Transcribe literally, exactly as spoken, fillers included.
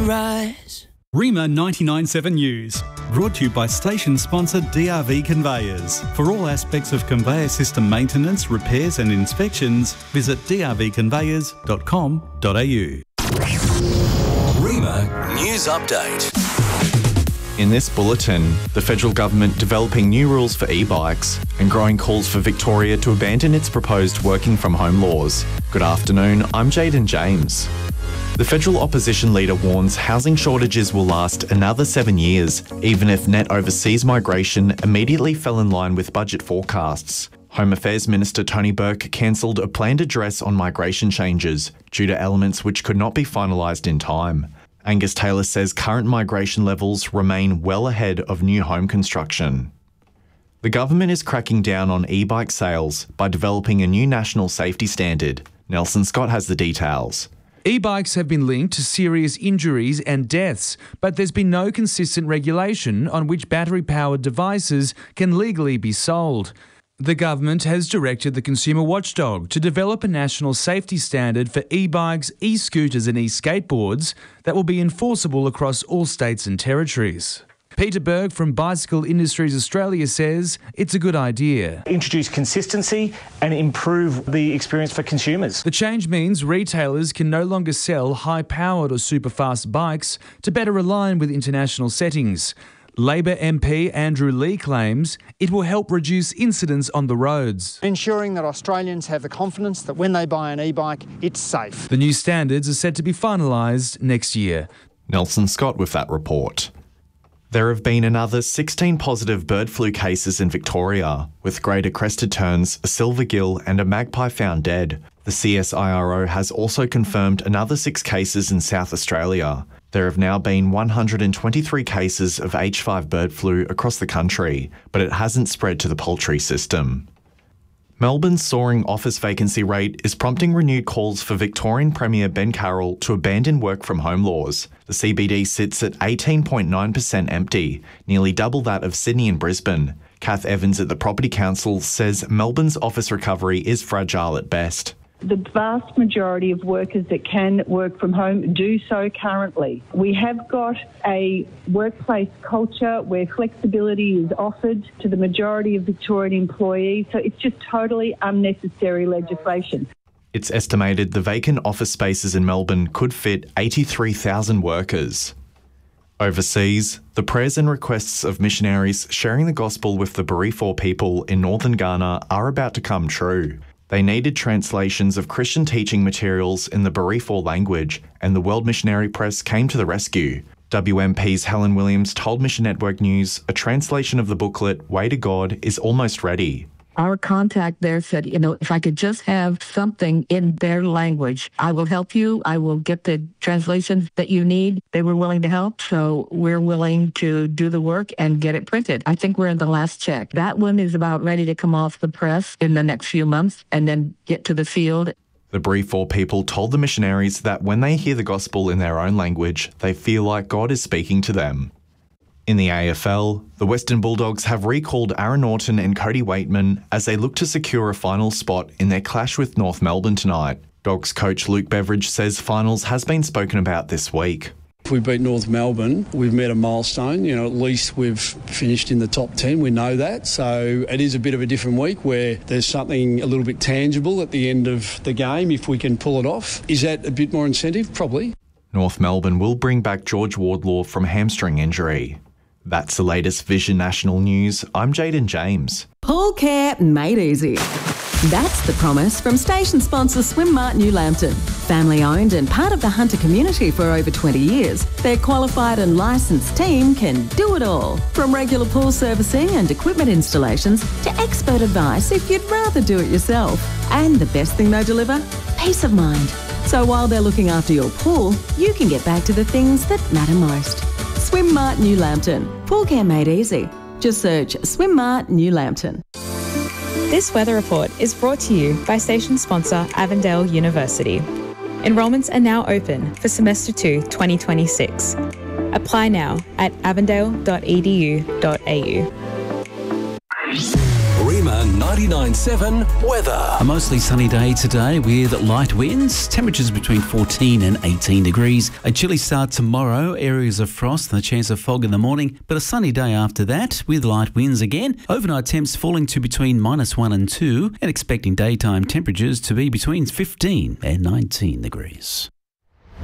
sunrise. Rima ninety-nine point seven News, brought to you by station sponsor D R V Conveyors. For all aspects of conveyor system maintenance, repairs and inspections, visit d r v conveyors dot com dot a u. Rima News Update. In this bulletin, the federal government developing new rules for e-bikes and growing calls for Victoria to abandon its proposed working from home laws. Good afternoon, I'm Jaden James. The federal opposition leader warns housing shortages will last another seven years, even if net overseas migration immediately fell in line with budget forecasts. Home Affairs Minister Tony Burke cancelled a planned address on migration changes due to elements which could not be finalised in time. Angus Taylor says current migration levels remain well ahead of new home construction. The government is cracking down on e-bike sales by developing a new national safety standard. Nelson Scott has the details. E-bikes have been linked to serious injuries and deaths, but there's been no consistent regulation on which battery-powered devices can legally be sold. The government has directed the Consumer Watchdog to develop a national safety standard for e-bikes, e-scooters and e-skateboards that will be enforceable across all states and territories. Peter Berg from Bicycle Industries Australia says it's a good idea. Introduce consistency and improve the experience for consumers. The change means retailers can no longer sell high-powered or super-fast bikes to better align with international settings. Labor M P Andrew Lee claims it will help reduce incidents on the roads. Ensuring that Australians have the confidence that when they buy an e-bike, it's safe. The new standards are set to be finalised next year. Nelson Scott with that report. There have been another sixteen positive bird flu cases in Victoria, with greater crested terns, a silver gill and a magpie found dead. The C S I R O has also confirmed another six cases in South Australia. There have now been one hundred twenty-three cases of H five bird flu across the country, but it hasn't spread to the poultry system. Melbourne's soaring office vacancy rate is prompting renewed calls for Victorian Premier Ben Carroll to abandon work-from-home laws. The C B D sits at eighteen point nine percent empty, nearly double that of Sydney and Brisbane. Kath Evans at the Property Council says Melbourne's office recovery is fragile at best. The vast majority of workers that can work from home do so currently. We have got a workplace culture where flexibility is offered to the majority of Victorian employees, so it's just totally unnecessary legislation. It's estimated the vacant office spaces in Melbourne could fit eighty-three thousand workers. Overseas, the prayers and requests of missionaries sharing the gospel with the Barifor people in northern Ghana are about to come true. They needed translations of Christian teaching materials in the Barifor language, and the World Missionary Press came to the rescue. W M P's Helen Williams told Mission Network News a translation of the booklet, Way to God, is almost ready. Our contact there said, you know, if I could just have something in their language, I will help you. I will get the translations that you need. They were willing to help, so we're willing to do the work and get it printed. I think we're in the last check. That one is about ready to come off the press in the next few months and then get to the field. The Barifor people told the missionaries that when they hear the gospel in their own language, they feel like God is speaking to them. In the A F L, the Western Bulldogs have recalled Aaron Norton and Cody Waitman as they look to secure a final spot in their clash with North Melbourne tonight. Dogs coach Luke Beveridge says finals has been spoken about this week. If we beat North Melbourne, we've met a milestone. You know, at least we've finished in the top ten. We know that. So it is a bit of a different week where there's something a little bit tangible at the end of the game if we can pull it off. Is that a bit more incentive? Probably. North Melbourne will bring back George Wardlaw from hamstring injury. That's the latest Vision National News. I'm Jaden James. Pool care made easy. That's the promise from station sponsor Swimmart New Lambton. Family owned and part of the Hunter community for over twenty years, their qualified and licensed team can do it all. From regular pool servicing and equipment installations to expert advice if you'd rather do it yourself. And the best thing they deliver? Peace of mind. So while they're looking after your pool, you can get back to the things that matter most. Swimmart New Lambton. Pool care made easy. Just search Swimmart New Lambton. This weather report is brought to you by station sponsor Avondale University. Enrolments are now open for semester two twenty twenty-six. Apply now at avondale dot e d u dot a u. Rima ninety-nine seven weather. A mostly sunny day today with light winds, temperatures between fourteen and eighteen degrees. A chilly start tomorrow, areas of frost and a chance of fog in the morning, but a sunny day after that with light winds again. Overnight temps falling to between minus one and two and expecting daytime temperatures to be between fifteen and nineteen degrees.